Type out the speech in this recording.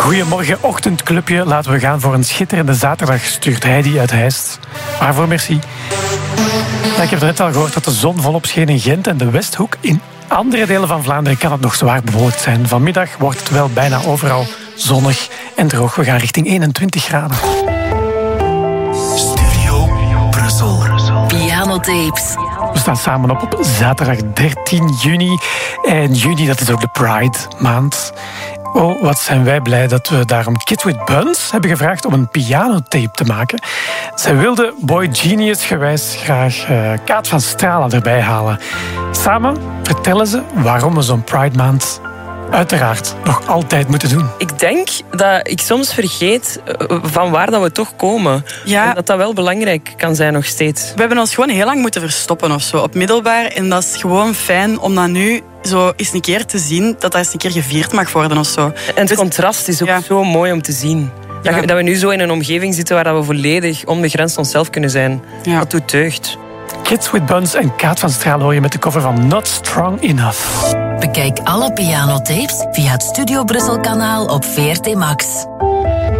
Goedemorgen, ochtendclubje. Laten we gaan voor een schitterende zaterdag, stuurt Heidi uit Heist. Waarvoor merci. Ja, ik heb net al gehoord dat de zon volop scheen in Gent en de Westhoek. In andere delen van Vlaanderen kan het nog zwaar bewolkt zijn. Vanmiddag wordt het wel bijna overal zonnig en droog. We gaan richting 21 graden. Studio Brussel. Pianotapes. We staan samen op zaterdag 13 juni. En juni, dat is ook de Pride maand. Oh, wat zijn wij blij dat we daarom Kids with Buns hebben gevraagd om een pianotape te maken. Zij wilde Boy Genius gewijs graag Kaat van Stralen erbij halen. Samen vertellen ze waarom we zo'n Pride maand uiteraard nog altijd moeten doen. Ik denk dat ik soms vergeet van waar dat we toch komen. Ja. En dat dat wel belangrijk kan zijn nog steeds. We hebben ons gewoon heel lang moeten verstoppen of zo, op middelbaar. En dat is gewoon fijn om dat nu zo eens een keer te zien, dat eens een keer gevierd mag worden of zo. En het contrast is ook zo mooi om te zien. Ja. Dat we nu zo in een omgeving zitten waar we volledig onbegrensd onszelf kunnen zijn. Ja. Dat doet deugd. Kids with Buns en Kaat van Stralen hoor je met de cover van Not Strong Enough. Bekijk alle pianotapes via het Studio Brussel kanaal op VRT Max.